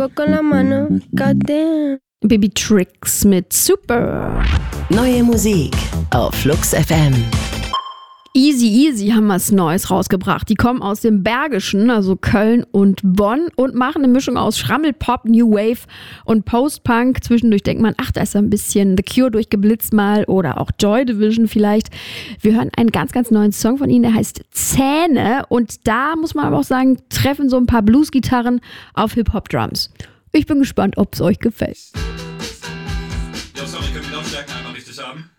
poco con la mano. Goddamn. Baby Tricks mit Super. Neue Musik auf Flux FM. Easy haben was Neues rausgebracht. Die kommen aus dem Bergischen, also Köln und Bonn, und machen eine Mischung aus Schrammelpop, New Wave und Post-Punk. Zwischendurch denkt man, ach, da ist ein bisschen The Cure durchgeblitzt mal oder auch Joy Division vielleicht. Wir hören einen ganz, ganz neuen Song von ihnen, der heißt Zähne, und da muss man aber auch sagen, treffen so ein paar Blues-Gitarren auf Hip-Hop-Drums. Ich bin gespannt, ob es euch gefällt. Ja, sorry, können wir die Lautstärken einmal richtig haben?